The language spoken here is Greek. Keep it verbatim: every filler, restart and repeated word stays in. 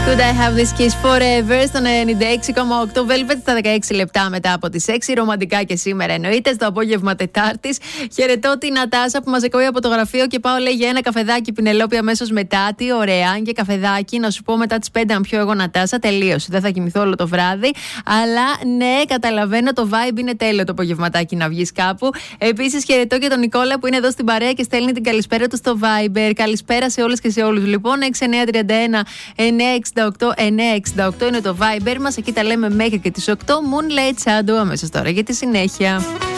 Could I have this kiss forever στον ενενήντα έξι κόμμα οκτώ Velvet στα δεκαέξι λεπτά μετά από τις έξι. Ρομαντικά και σήμερα εννοείται στο απόγευμα Τετάρτης. Χαιρετώ την Νατάσα που μας ακούει από το γραφείο και πάω λέει για ένα καφεδάκι Πινελόπη αμέσως μετά. Τι ωραία, και καφεδάκι να σου πω μετά τις πέντε αν πιω εγώ Νατάσα. Τελείωσε. Δεν θα κοιμηθώ όλο το βράδυ. Αλλά ναι, καταλαβαίνω το vibe είναι τέλειο το απογευματάκι να βγεις κάπου. Επίσης χαιρετώ και τον Νικόλα που είναι εδώ στην παρέα και στέλνει την καλησπέρα του στο Viber. Καλησπέρα σε όλες και σε όλους. Λοιπόν, έξι εννιά τρία ένα εννιά έξι οκτώ εννιά έξι οκτώ είναι το Viber μας. Εκεί τα λέμε μέχρι και τις οκτώ. Moonlight Shadow αμέσως τώρα για τη συνέχεια.